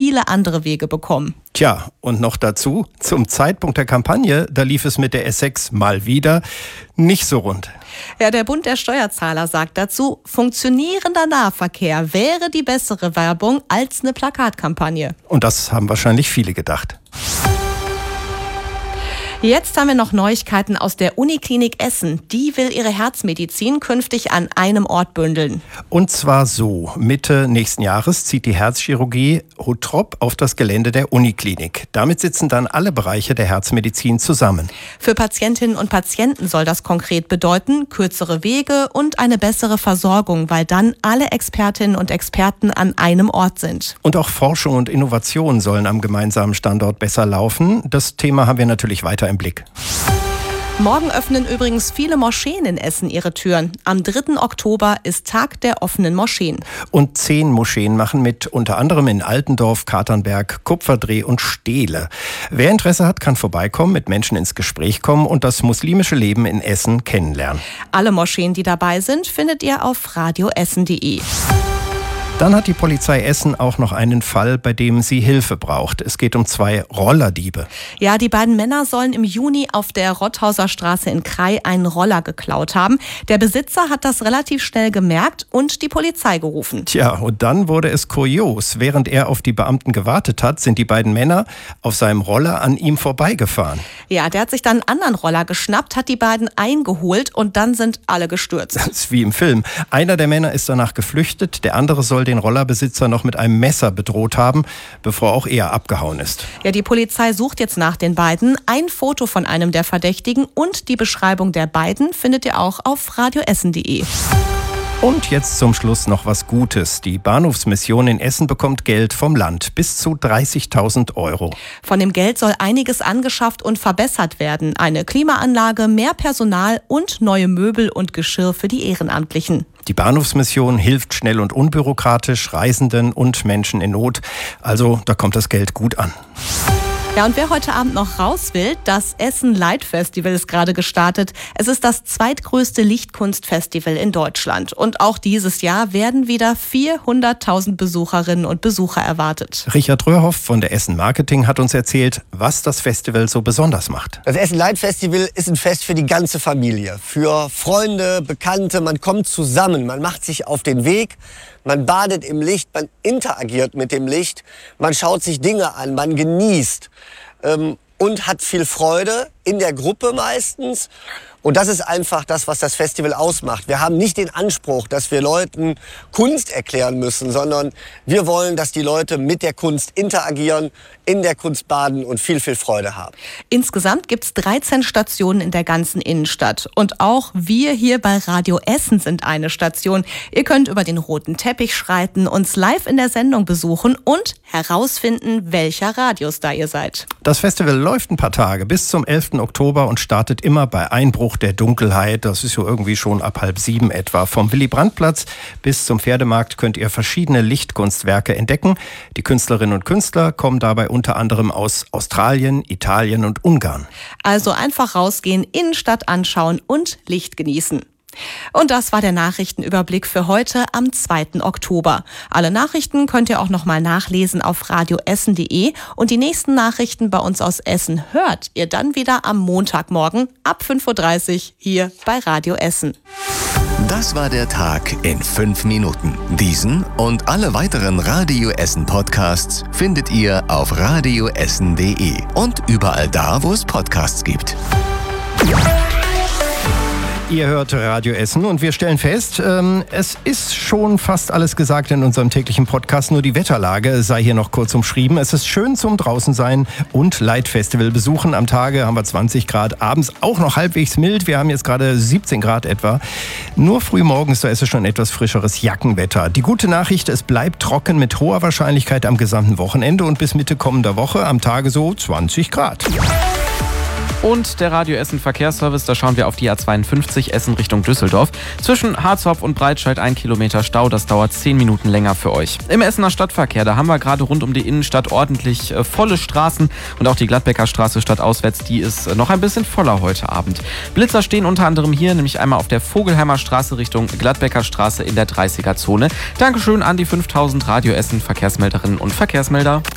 viele andere Wege bekommen. Tja, und noch dazu, zum Zeitpunkt der Kampagne, da lief es mit der S6 mal wieder nicht so rund. Ja, der Bund der Steuerzahler sagt dazu, funktionierender Nahverkehr wäre die bessere Werbung als eine Plakatkampagne. Und das haben wahrscheinlich viele gedacht. Jetzt haben wir noch Neuigkeiten aus der Uniklinik Essen. Die will ihre Herzmedizin künftig an einem Ort bündeln. Und zwar so, Mitte nächsten Jahres zieht die Herzchirurgie Hottrop auf das Gelände der Uniklinik. Damit sitzen dann alle Bereiche der Herzmedizin zusammen. Für Patientinnen und Patienten soll das konkret bedeuten, kürzere Wege und eine bessere Versorgung, weil dann alle Expertinnen und Experten an einem Ort sind. Und auch Forschung und Innovation sollen am gemeinsamen Standort besser laufen. Das Thema haben wir natürlich weiter im Blick. Morgen öffnen übrigens viele Moscheen in Essen ihre Türen. Am 3. Oktober ist Tag der offenen Moscheen. Und 10 Moscheen machen mit, unter anderem in Altendorf, Katernberg, Kupferdreh und Steele. Wer Interesse hat, kann vorbeikommen, mit Menschen ins Gespräch kommen und das muslimische Leben in Essen kennenlernen. Alle Moscheen, die dabei sind, findet ihr auf radioessen.de. Dann hat die Polizei Essen auch noch einen Fall, bei dem sie Hilfe braucht. Es geht um 2 Rollerdiebe. Ja, die beiden Männer sollen im Juni auf der Rotthauser Straße in Krai einen Roller geklaut haben. Der Besitzer hat das relativ schnell gemerkt und die Polizei gerufen. Tja, und dann wurde es kurios. Während er auf die Beamten gewartet hat, sind die beiden Männer auf seinem Roller an ihm vorbeigefahren. Ja, der hat sich dann einen anderen Roller geschnappt, hat die beiden eingeholt und dann sind alle gestürzt. Das ist wie im Film. Einer der Männer ist danach geflüchtet, der andere soll den Rollerbesitzer noch mit einem Messer bedroht haben, bevor auch er abgehauen ist. Ja, die Polizei sucht jetzt nach den beiden. Ein Foto von einem der Verdächtigen und die Beschreibung der beiden findet ihr auch auf radioessen.de. Und jetzt zum Schluss noch was Gutes. Die Bahnhofsmission in Essen bekommt Geld vom Land, bis zu 30.000 €. Von dem Geld soll einiges angeschafft und verbessert werden. Eine Klimaanlage, mehr Personal und neue Möbel und Geschirr für die Ehrenamtlichen. Die Bahnhofsmission hilft schnell und unbürokratisch Reisenden und Menschen in Not. Also da kommt das Geld gut an. Ja, und wer heute Abend noch raus will, das Essen Light Festival ist gerade gestartet. Es ist das zweitgrößte Lichtkunstfestival in Deutschland. Und auch dieses Jahr werden wieder 400.000 Besucherinnen und Besucher erwartet. Richard Röhrhoff von der Essen Marketing hat uns erzählt, was das Festival so besonders macht. Das Essen Light Festival ist ein Fest für die ganze Familie, für Freunde, Bekannte. Man kommt zusammen, man macht sich auf den Weg, man badet im Licht, man interagiert mit dem Licht, man schaut sich Dinge an, man genießt und hat viel Freude in der Gruppe meistens. Und das ist einfach das, was das Festival ausmacht. Wir haben nicht den Anspruch, dass wir Leuten Kunst erklären müssen, sondern wir wollen, dass die Leute mit der Kunst interagieren, in der Kunst baden und viel, viel Freude haben. Insgesamt gibt es 13 Stationen in der ganzen Innenstadt. Und auch wir hier bei Radio Essen sind eine Station. Ihr könnt über den roten Teppich schreiten, uns live in der Sendung besuchen und herausfinden, welcher Radiostar ihr seid. Das Festival läuft ein paar Tage bis zum 11. Oktober und startet immer bei Einbruch der Dunkelheit. Das ist so irgendwie schon ab 6:30 etwa. Vom Willy-Brandt-Platz bis zum Pferdemarkt könnt ihr verschiedene Lichtkunstwerke entdecken. Die Künstlerinnen und Künstler kommen dabei unter anderem aus Australien, Italien und Ungarn. Also einfach rausgehen, Innenstadt anschauen und Licht genießen. Und das war der Nachrichtenüberblick für heute am 2. Oktober. Alle Nachrichten könnt ihr auch nochmal nachlesen auf radioessen.de und die nächsten Nachrichten bei uns aus Essen hört ihr dann wieder am Montagmorgen ab 5:30 Uhr hier bei Radio Essen. Das war der Tag in 5 Minuten. Diesen und alle weiteren Radio Essen Podcasts findet ihr auf radioessen.de und überall da, wo es Podcasts gibt. Ihr hört Radio Essen und wir stellen fest, es ist schon fast alles gesagt in unserem täglichen Podcast, nur die Wetterlage sei hier noch kurz umschrieben. Es ist schön zum Draußensein und Light Festival besuchen. Am Tage haben wir 20 Grad, abends auch noch halbwegs mild. Wir haben jetzt gerade 17 Grad etwa. Nur früh morgens, da ist es schon etwas frischeres Jackenwetter. Die gute Nachricht, es bleibt trocken mit hoher Wahrscheinlichkeit am gesamten Wochenende und bis Mitte kommender Woche am Tage so 20 Grad. Und der Radio Essen Verkehrsservice, da schauen wir auf die A52 Essen Richtung Düsseldorf. Zwischen Harzopf und Breitscheid 1 Kilometer Stau, das dauert 10 Minuten länger für euch. Im Essener Stadtverkehr, da haben wir gerade rund um die Innenstadt ordentlich volle Straßen und auch die Gladbecker Straße stadtauswärts, die ist noch ein bisschen voller heute Abend. Blitzer stehen unter anderem hier, nämlich einmal auf der Vogelheimer Straße Richtung Gladbecker Straße in der 30er-Zone. Dankeschön an die 5000 Radio Essen Verkehrsmelderinnen und Verkehrsmelder.